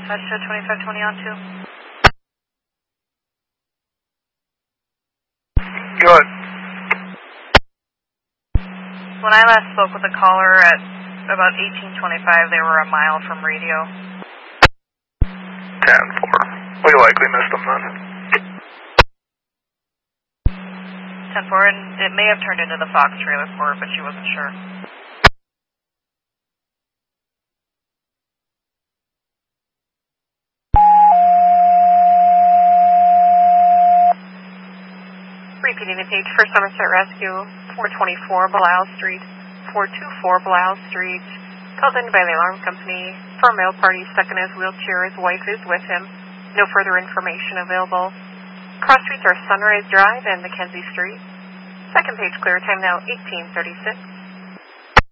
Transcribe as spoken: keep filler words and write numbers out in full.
Touch to twenty-five twenty on two. Good. When I last spoke with the caller at about eighteen twenty-five, they were a mile from radio. ten four. We likely missed them then. ten four, and it may have turned into the Fox trailer for her, but she wasn't sure. Repeating the page for Somerset Rescue, four twenty-four Belial Street, four twenty-four Belial Street, called in by the alarm company for a male party stuck in his wheelchair. His wife is with him. No further information available. Cross streets are Sunrise Drive and Mackenzie Street. Second page clear, time now eighteen thirty-six.